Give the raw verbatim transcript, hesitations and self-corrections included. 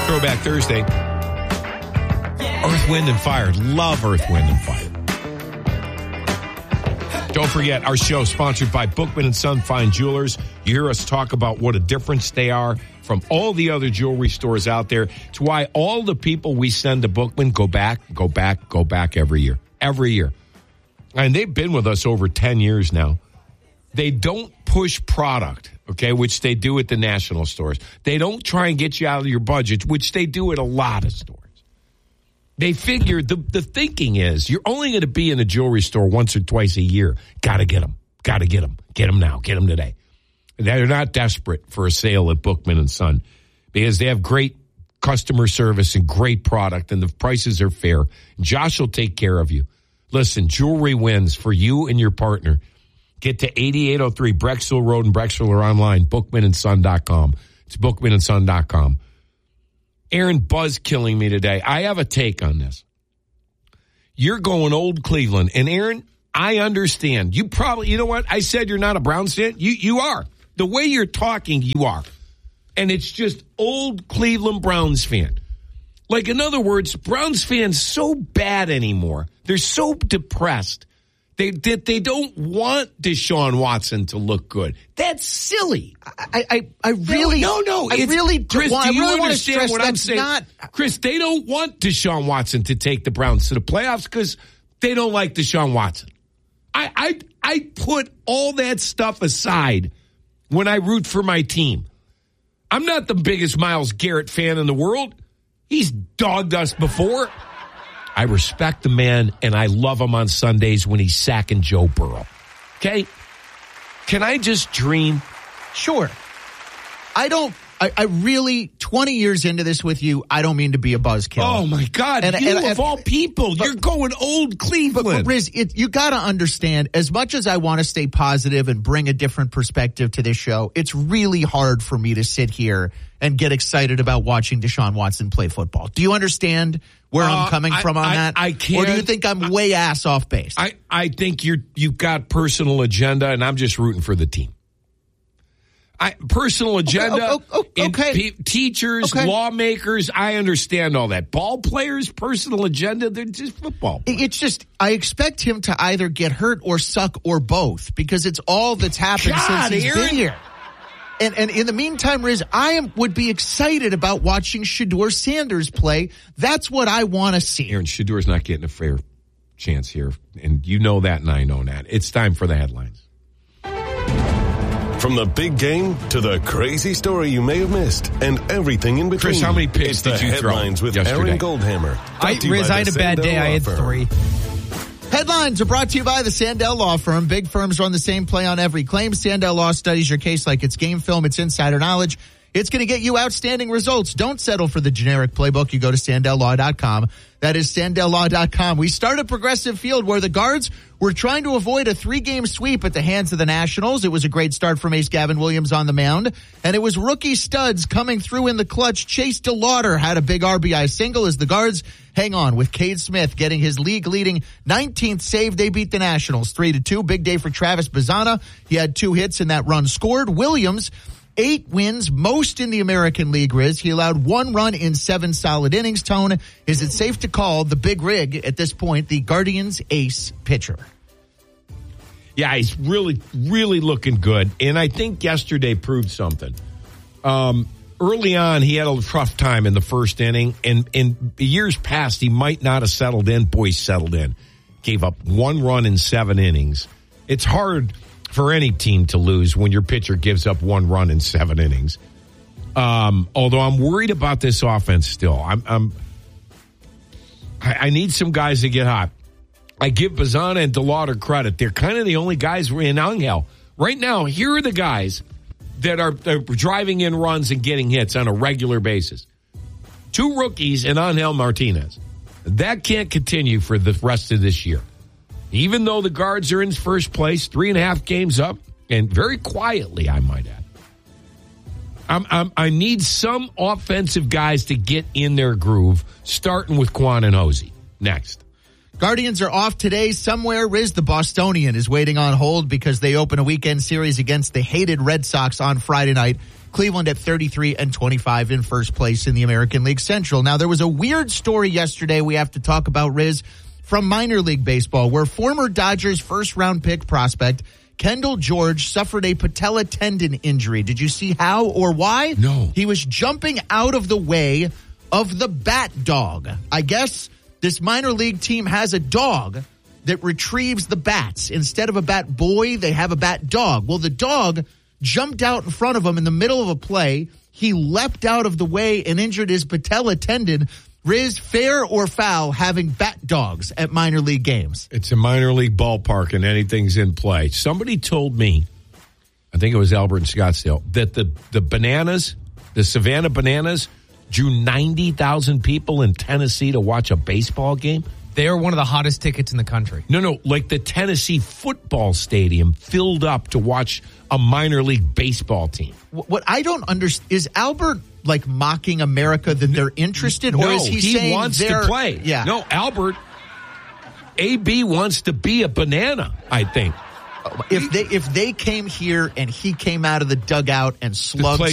Throwback Thursday. Earth, Wind, and Fire. Love Earth, Wind, and Fire. Don't forget, our show sponsored by Bookman and Son Fine Jewelers. You hear us talk about what a difference they are from all the other jewelry stores out there. It's why all the people we send to Bookman go back, go back, go back every year. Every year. And they've been with us over ten years now. They don't push product, okay, which they do at the national stores. They don't try and get you out of your budget, which they do at a lot of stores. They figure the, the thinking is you're only going to be in a jewelry store once or twice a year. Got to get them. Got to get them. Get them now. Get them today. They're not desperate for a sale at Bookman and Son because they have great customer service and great product, and the prices are fair. Josh will take care of you. Listen, jewelry wins for you and your partner. Get to eighty-eight oh three Brecksville Road in Brecksville or online, bookman and son dot com. It's bookman and son dot com. Aaron Buzz killing me today. I have a take on this. You're going old Cleveland. And Aaron, I understand. You probably, you know what? I said you're not a Browns fan. You, you are. The way you're talking, you are. And it's just old Cleveland Browns fan. Like, in other words, Browns fans so bad anymore. They're so depressed. They, they they don't want Deshaun Watson to look good. That's silly. I I, I really no no. no I really Chris, want, do you I really understand what I'm saying? Not, Chris, they don't want Deshaun Watson to take the Browns to the playoffs because they don't like Deshaun Watson. I I I put all that stuff aside when I root for my team. I'm not the biggest Myles Garrett fan in the world. He's dogged us before. I respect the man, and I love him on Sundays when he's sacking Joe Burrow. Okay? Can I just dream? Sure. I don't, I, I really, twenty years into this with you, I don't mean to be a buzzkill. Oh, my God. And, you, and, of and, all people, but, you're going old Cleveland. But, but Riz, it, you got to understand, as much as I want to stay positive and bring a different perspective to this show, it's really hard for me to sit here and get excited about watching Deshaun Watson play football. Do you understand where uh, I'm coming I, from on I, that? I can't. Or do you think I'm way ass off base? I, I think you're, you've got personal agenda, and I'm just rooting for the team. I, personal agenda, okay, okay, okay. Pe- teachers, okay. lawmakers, I understand all that. Ball players, personal agenda, they're just football players. It's just, I expect him to either get hurt or suck or both, because it's all that's happened God, since he's Aaron. been here. And and in the meantime, Riz, I am, would be excited about watching Shedeur Sanders play. That's what I want to see. Aaron, Shedur's not getting a fair chance here, and you know that, and I know that. It's time for the headlines. From the big game to the crazy story you may have missed, and everything in between. Chris, how many picks it's did the you throw headlines with yesterday? Aaron Goldhammer. I, Riz, I had a bad day. I had three. Headlines are brought to you by the Sandell Law Firm. Big firms run the same play on every claim. Sandell Law studies your case like it's game film. It's insider knowledge. It's going to get you outstanding results. Don't settle for the generic playbook. You go to Sandell Law dot com. That is Sandell Law dot com. We start at Progressive Field, where the Guards were trying to avoid a three-game sweep at the hands of the Nationals. It was a great start from ace Gavin Williams on the mound, and it was rookie studs coming through in the clutch. Chase DeLauder had a big R B I single as the Guards hang on with Cade Smith getting his league-leading nineteenth save. They beat the Nationals three to two. Big day for Travis Bazzana. He had two hits and that run scored. Williams, eight wins, most in the American League, Riz. He allowed one run in seven solid innings. Tone, is it safe to call the big rig at this point the Guardians' ace pitcher? Yeah, he's really, really looking good. And I think yesterday proved something. Um, early on, he had a tough time in the first inning. And in years past, he might not have settled in. Boy, settled in. Gave up one run in seven innings. It's hard for any team to lose when your pitcher gives up one run in seven innings. Um, although I'm worried about this offense still. I'm, I'm I, I need some guys to get hot. I give Bazzana and DeLauder credit. They're kind of the only guys in Angel. Right now, here are the guys that are, are driving in runs and getting hits on a regular basis. Two rookies and Angel Martinez. That can't continue for the rest of this year. Even though the Guards are in first place, three and a half games up, and very quietly, I might add. I'm, I'm, I need some offensive guys to get in their groove, starting with Quan and Hosey. Next. Guardians are off today. Somewhere, Riz, the Bostonian is waiting on hold because they open a weekend series against the hated Red Sox on Friday night. Cleveland at thirty-three and twenty-five in first place in the American League Central. Now, there was a weird story yesterday we have to talk about, Riz, from minor league baseball, where former Dodgers first-round pick prospect Kendall George suffered a patella tendon injury. Did you see how or why? No. He was jumping out of the way of the bat dog. I guess this minor league team has a dog that retrieves the bats. Instead of a bat boy, they have a bat dog. Well, the dog jumped out in front of him in the middle of a play. He leapt out of the way and injured his patella tendon. Riz, fair or foul having bat dogs at minor league games? It's a minor league ballpark and anything's in play. Somebody told me, I think it was Albert in Scottsdale, that the, the Bananas, the Savannah Bananas, drew ninety thousand people in Tennessee to watch a baseball game. They are one of the hottest tickets in the country. No, no, like the Tennessee football stadium filled up to watch a minor league baseball team. What I don't understand is Albert like mocking America that they're interested, no, or is he, he saying wants they're, to play? Yeah, no, Albert. A B wants to be a banana, I think. If they if they came here and he came out of the dugout and slugged